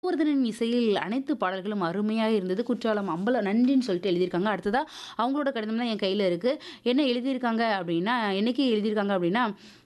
கோவர்தனின் இசையில் அனைத்து பாடல்களும் அருமையா இருந்தது. குற்றாலம் அம்பல நன்றின்னு சொல்லிட்டு எழுதியிருக்காங்க. அடுத்ததா அவங்களோட கடிதம் தான் என் கையில இருக்கு. என்ன எழுதியிருக்காங்க அப்படின்னா, என்னைக்கு எழுதியிருக்காங்க அப்படின்னா,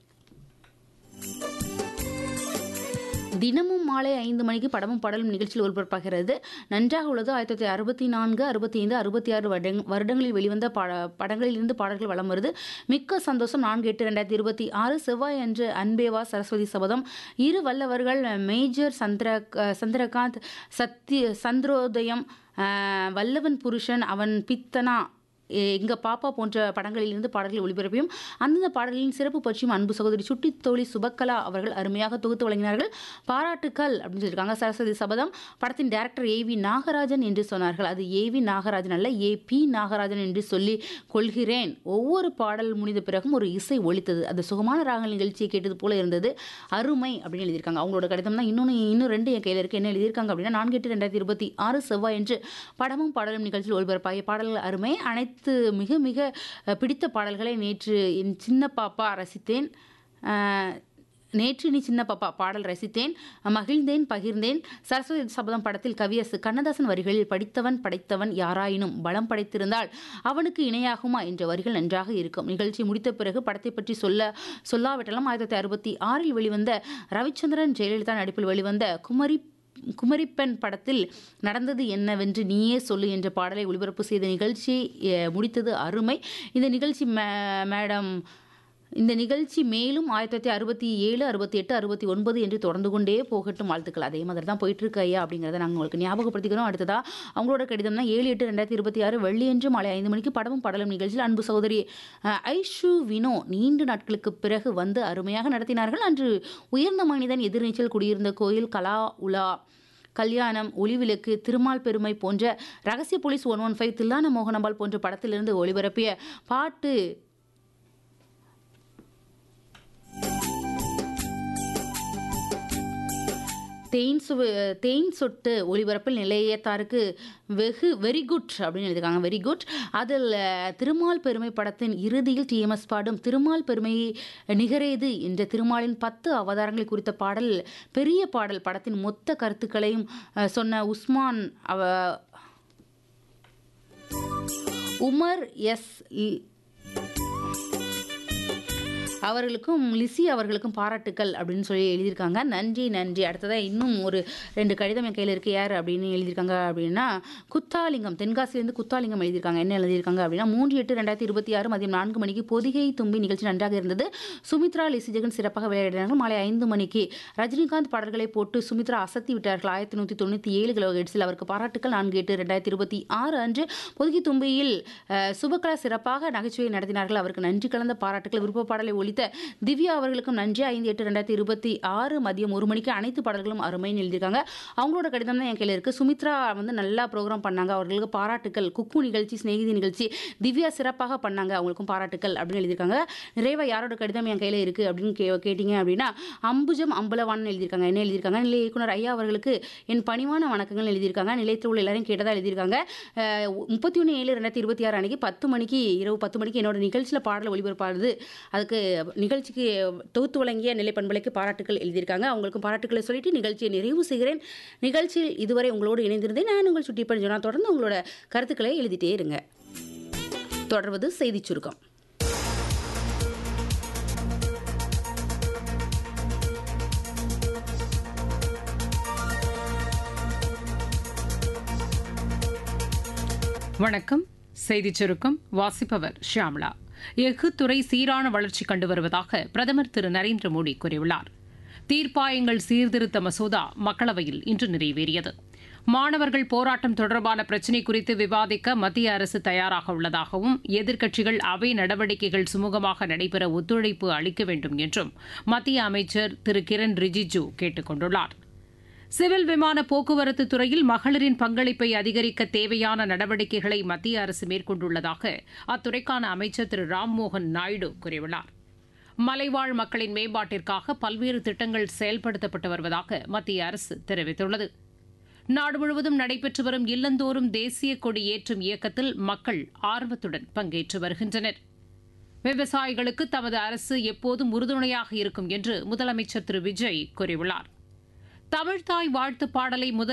தினமும் மாலை 5 மணிக்கு படமும் பாடலும் நிகழ்ச்சியில் ஒளிபரப்பாகிறது. நன்றாக உள்ளது. 1964, 65, 66 வருடங்களில் வெளிவந்த படங்களிலிருந்து பாடல்கள் வலம் வருது. மிக்க சந்தோஷம். 4/8/2026 செவ்வாய் அன்று அன்பேவா சரஸ்வதி சபதம். இரு வல்லவர்கள் மேஜர் சந்திரகாந்த், சந்திரோதயம், வல்லவன் புருஷன், அவன் பித்தனா, எங்க பாப்பா போன்ற படங்களிலிருந்து பாடல்களை ஒளிபரப்பியும் அந்தந்த பாடல்களின் சிறப்பு பற்றியும் அன்பு சகோதரி சுட்டி தோழி சுபக்கலா அவர்கள் அருமையாக தொகுத்து வழங்கினார்கள். பாராட்டுக்கள் அப்படின்னு சொல்லியிருக்காங்க. சரஸ்வதி சபதம் படத்தின் டைரக்டர் ஏ.வி. நாகராஜன் என்று சொன்னார்கள். அது ஏ.வி. நாகராஜன் அல்ல, ஏ.பி. நாகராஜன் என்று சொல்லி கொள்கிறேன். ஒவ்வொரு பாடல் முடிந்த பிறகும் ஒரு இசை ஒலித்தது. அது சுகமான ராகங்கள் நிகழ்ச்சியை கேட்டது போல இருந்தது. அருமை அப்படின்னு எழுதியிருக்காங்க. அவங்களோட கடிதம் தான் இன்னும் 2 என் கையில் இருக்கு. என்ன எழுதியிருக்காங்க அப்படின்னா, 4/8/2026 செவ்வாய் என்று படமும் பாடலும் நிகழ்ச்சியில் ஒளிபரப்பாகிய பாடல்கள் அருமை. அனைத்து மிக மிக பிடித்த பாடல்களை நேற்று என் சின்ன பாப்பா ரசித்தேன். நேற்று நீ சின்ன பாப்பா பாடல் ரசித்தேன், மகிழ்ந்தேன், பகிர்ந்தேன். சரஸ்வதி சபதம் படத்தில் கவியரசு கண்ணதாசன் வரிகளில் படித்தவன் படைத்தவன் யாராயினும் பலம் படைத்திருந்தால் அவனுக்கு இணையாகுமா என்ற வரிகள் நன்றாக இருக்கும். நிகழ்ச்சி முடித்த பிறகு படத்தை பற்றி சொல்லாவிட்டாலும் 1966 வெளிவந்த ரவிச்சந்திரன் ஜெயலலிதா நடிப்பில் வெளிவந்த குமரிப்பெண் படத்தில் நடந்தது என்னவென்று நீயே சொல்லு என்ற பாடலை ஒளிபரப்பு செய்த நிகழ்ச்சி முடித்தது அருமை. இந்த நிகழ்ச்சி மேலும் 1967, 68, 69 என்று தொடர்ந்து கொண்டே போகட்டும். வாழ்த்துக்கள். அதே மாதிரி தான் போயிட்டு இருக்கு ஐயா அப்படிங்கிறத நாங்கள் உங்களுக்கு ஞாபகப்படுத்திக்கிறோம். அடுத்ததா அவங்களோட கடிதம் தான் 7/8/2026 வெள்ளியன்று மாலை 5 மணிக்கு படமும் பாடலும் நிகழ்ச்சியில் அன்பு சகோதரி ஐஷு வினோ நீண்ட நாட்களுக்கு பிறகு வந்து அருமையாக நடத்தினார்கள். அன்று உயர்ந்த மனிதன், எதிர்நீச்சல், குடியிருந்த கோயில், கலா உலா, கல்யாணம், ஒளிவிளக்கு, திருமால் பெருமை போன்ற, ரகசிய போலீஸ் 115, தில்லான மோகனம்பாள் போன்ற படத்திலிருந்து ஒளிபரப்பிய பாட்டு தேன் சொட்டு ஒளிபரப்பில் நிலையத்தாருக்கு வெரி குட் அப்படின்னு எழுதியிருக்காங்க. Very good. அதில் திருமால் பெருமை படத்தின் இறுதியில் டிஎம்எஸ் பாடும் திருமால் பெருமை நிகரேது என்ற திருமாலின் 10 அவதாரங்களை குறித்த பாடல் பெரிய பாடல். படத்தின் மொத்த கருத்துக்களையும் சொன்ன உமர் எஸ் அவர்களுக்கும் லிசி அவர்களுக்கும் பாராட்டுக்கள் அப்படின்னு சொல்லி எழுதியிருக்காங்க. நன்றி நன்றி. அடுத்ததாக இன்னும் ஒரு 2 கடிதம் என் கையில் இருக்கு. யார் அப்படின்னு எழுதியிருக்காங்க அப்படின்னா, குத்தாலிங்கம், தென்காசிலேருந்து குத்தாலிங்கம் எழுதியிருக்காங்க. என்ன எழுதியிருக்காங்க அப்படின்னா, 3/8/2026 மதியம் 4 மணிக்கு பொதிகை தும்பி நிகழ்ச்சி நன்றாக இருந்தது. சுமித்ரா, லிசி ஜெகன் சிறப்பாக விளையாடினார்கள். மாலை 5 மணிக்கு ரஜினிகாந்த் பாடல்களை போட்டு சுமித்ரா அசத்தி விட்டார்கள். 1197 கிலோ ஹெர்ட்ஸில் அவருக்கு பாராட்டுக்கள். 4/8/2026 அன்று பொதிகை தும்பியில் சுபகலா சிறப்பாக நகைச்சுவை நடத்தினார்கள். அவருக்கு நன்றி கலந்த பாராட்டுகள். விருப்ப பாடலை ஒழித்த திவ்யா அவர்களுக்கும் நன்றி. 5/8/2026 மதியம் 1 மணிக்கு அனைத்து பாடல்களும் அருமைன்னு எழுதியிருக்காங்க. அவங்களோட கடிதம் தான் என் கையில் இருக்கு. சுமித்ரா வந்து நல்லா ப்ரோக்ராம் பண்ணாங்க, அவர்களுக்கு பாராட்டுக்கள். குக்கு நிகழ்ச்சி, ஸ்நேகிதி நிகழ்ச்சி திவ்யா சிறப்பாக பண்ணாங்க, அவங்களுக்கும் பாராட்டுக்கள் அப்படின்னு எழுதியிருக்காங்க. நிறைவா யாரோட கடிதம் என் கையில் இருக்கு அப்படின்னு கேட்டீங்க அப்படின்னா, அம்புஜம் அம்பலவான் எழுதியிருக்காங்க. என்ன எழுதியிருக்காங்க, நிலைய இயக்குனர் ஐயா அவர்களுக்கு என் பணிவான வணக்கங்கள் எழுதியிருக்காங்க. நிலையத்தில் உள்ள எல்லாரையும் கேட்டதா எழுதியிருக்காங்க. 31/7/2026 அன்னைக்கு 10 மணிக்கு, இரவு 10 மணிக்கு என்னோட நிகழ்ச்சியில் பாடல் ஒளிபரப்பானது. அதுக்கு நிகழ்ச்சிக்கு தொகுத்து வழங்கிய நிலை பண்பலைக்கு பாராட்டுக்கள் எழுதியிருக்காங்க. அவங்களுக்கும் பாராட்டுக்களை சொல்லிட்டு நிகழ்ச்சியை நிறைவு செய்கிறேன். நிகழ்ச்சியில் இதுவரை உங்களோடு இணைந்திருந்தேன் நான் உங்கள் சுட்டி பஞ்சனா. தொடர்ந்து உங்களோட கருத்துக்களை எழுதிட்டே இருங்க. தொடர்வது செய்தி சுருக்கம். வணக்கம். செய்திச் சுருக்கம் வாசிப்பவர் ஷியாமளா. எஃகு துறை சீரான வளர்ச்சி கண்டு வருவதாக பிரதமர் திரு நரேந்திர மோடி கூறியுள்ளார். தீர்ப்பாயங்கள் சீர்திருத்த மசோதா மக்களவையில் இன்று நிறைவேறியது. மாணவர்கள் போராட்டம் தொடர்பான பிரச்சினை குறித்து விவாதிக்க மத்திய அரசு தயாராக உள்ளதாகவும், எதிர்க்கட்சிகள் அவை நடவடிக்கைகள் சுமூகமாக நடைபெற ஒத்துழைப்பு அளிக்க வேண்டும் என்றும் மத்திய அமைச்சர் திரு கிரண் ரிஜிஜு கேட்டுக் கொண்டுள்ளார். சிவில் விமான போக்குவரத்து துறையில் மகளிரின் பங்களிப்பை அதிகரிக்க தேவையான நடவடிக்கைகளை மத்திய அரசு மேற்கொண்டுள்ளதாக அத்துறைக்கான அமைச்சர் திரு ராம்மோகன் நாயுடு கூறியுள்ளார். மலைவாழ் மக்களின் மேம்பாட்டிற்காக பல்வேறு திட்டங்கள் செயல்படுத்தப்பட்டு வருவதாக மத்திய அரசு தெரிவித்துள்ளது. நாடு முழுவதும் நடைபெற்று வரும் இல்லந்தோறும் தேசிய கொடி ஏற்றும் இயக்கத்தில் மக்கள் ஆர்வத்துடன் பங்கேற்று வருகின்றனர். விவசாயிகளுக்கு தமது அரசு எப்போதும் உறுதுணையாக இருக்கும் என்று முதலமைச்சர் திரு விஜய் கூறியுள்ளார். தமிழ்தாய் வாழ்த்து பாடலை முதல்